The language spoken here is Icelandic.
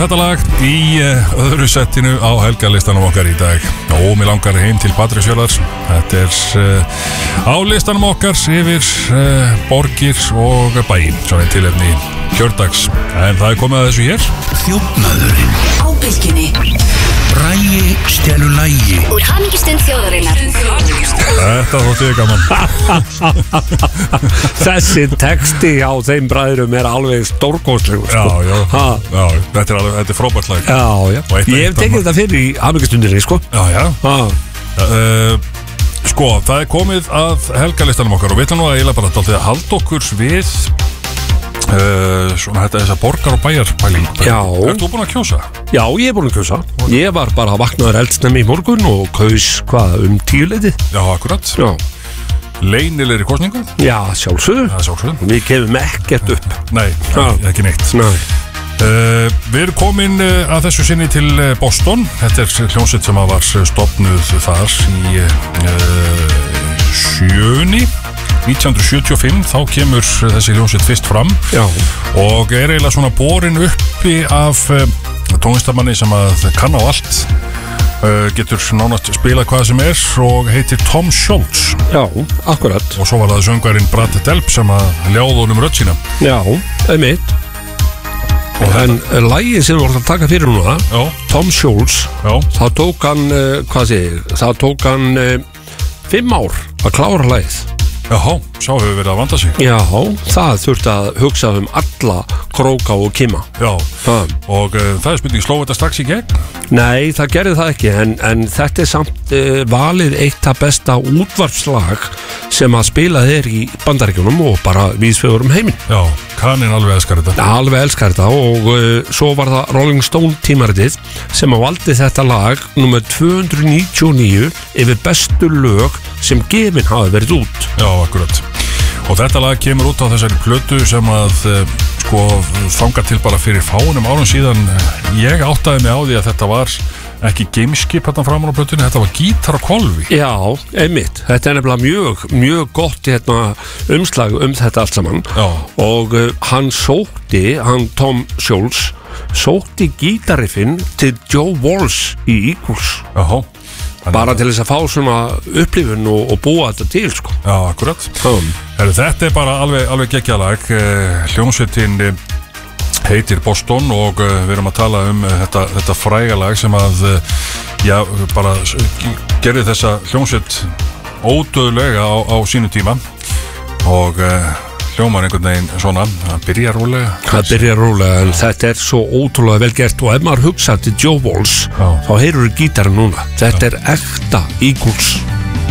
þetta lag í öðru settinu á helgalistanum okkar í dag. Og mér langar heim til Patreksfjarðar. Þetta á listanum okkar yfir borgir og bæi, svona tilefni kjördags. En það komið að þessu hér. Þjófnaðurinn á bylgjunni. Bragi stelu lægi úr hamingjustund þjóðarinnar. Þetta þótti gaman. Þessi texti á þeim bræðurum alveg stórkostlegur, sko. Já, þetta er frábært lag. Já. Ég hef tekið þetta fyrir í hamingjustundinni, sko. Já. Sko, það komið að helgalistanum okkar og við ætlum nú að eiginlega bara dálítið að halda okkur við svona þessa borgar- og bæjarpæling. Já. Ertu búin að kjósa? Já, ég er búin að kjósa. Ég var bara vaknaður eldsnemmi í morgun og kaus, 10-leytið. Já, akkurat. Já. Leynilegri kosningu? Já, sjálfsögðu. Já, sjálfsögðu. Við kemum ekkert upp. Nei, ekki neitt. Nei. Við erum komin að þessu sinni til Boston. Þetta er hljómsveit sem var stofnuð þar í 1975, þá kemur þessi hljómsveit fyrst fram. Já. Og er eiginlega svona borin uppi af tónlistarmanni sem að kann á allt, getur nánast spilað hvað sem er og heitir Tom Scholz. Já, akkurat. Og svo var það söngvarinn Brad Delp sem að ljáði honum rödd sína. Já, einmitt. En lagið sem við vorum að taka fyrir núna, Tom Scholz, það tók hann 5 ár að klára lagið. Jáhá, sá hefur verið að vanda sig. Já, það þurfti að hugsa alla króka og kima. Já, og það er spurning, sló þetta strax í gegn? Nei, það gerði það ekki, en þetta er samt valið eitt af besta útvarpslag sem að spilað er í Bandaríkjunum og bara víðsvegar heiminn. Já, kaninn alveg elskar þetta. Alveg elskar þetta og svo var það Rolling Stone tímaritið sem að valdi þetta lag nummer 299 yfir bestu lög sem gefin hafi verið út. Já, akkurat. Og þetta lag kemur út á þessari plötu sem að þangað til bara fyrir fáunum árum síðan ég áttaði mig á því að þetta var ekki gameskip hérna framan á plötunni, þetta var gítar og hvolfi. Já, einmitt. Þetta er nefnilega mjög gott umslag þetta allt saman. Já. Og hann Tom Scholz sótti gítariffinn til Joe Walsh í Eagles. Jáhá. Bara til þess að fá svona upplifun og búa þetta til, sko. Já, akkurat. Þetta er bara alveg geggjalag. Hljómsveitin heitir Boston og við erum að tala þetta fræga lag sem að bara gerði þessa hljómsveit ódöðlega á sínu tíma og hljómar einhvern veginn svona, það byrjar rólega en þetta er svo ótrúlega vel gert og ef maður hugsa til Joe Walsh þá heyrur gítarinn núna, þetta er ekta Eagles.